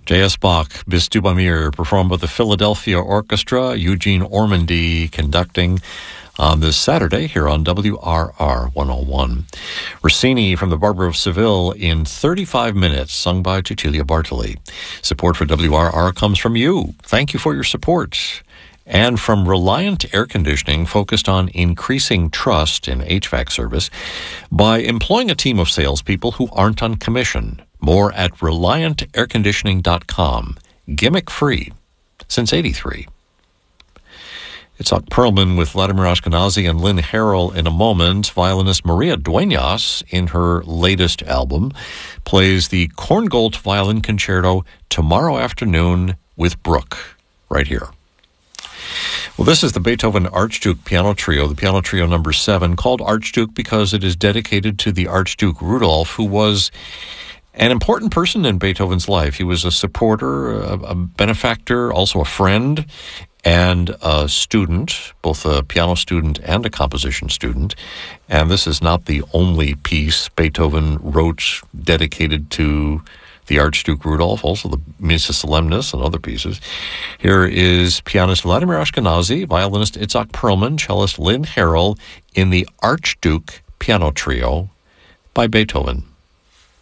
J.S. Bach, Bis du bei mir, performed by the Philadelphia Orchestra, Eugene Ormandy conducting on this Saturday here on WRR 101. Rossini from the Barber of Seville in 35 minutes, sung by Cecilia Bartoli. Support for WRR comes from you. Thank you for your support. And from Reliant Air Conditioning, focused on increasing trust in HVAC service by employing a team of salespeople who aren't on commission. More at ReliantAirConditioning.com. Gimmick free since '83. It's Perlman with Vladimir Ashkenazy and Lynn Harrell in a moment. Violinist Maria Dueñas, in her latest album, plays the Korngold Violin Concerto tomorrow afternoon with Brooke, right here. Well, this is the Beethoven Archduke Piano Trio, the Piano Trio number 7, called Archduke because it is dedicated to the Archduke Rudolph, who was an important person in Beethoven's life. He was a supporter, a benefactor, also a friend, and a student, both a piano student and a composition student. And this is not the only piece Beethoven wrote dedicated to the Archduke Rudolph, also the Missa Solemnis and other pieces. Here is pianist Vladimir Ashkenazy, violinist Itzhak Perlman, cellist Lynn Harrell in the Archduke Piano Trio by Beethoven.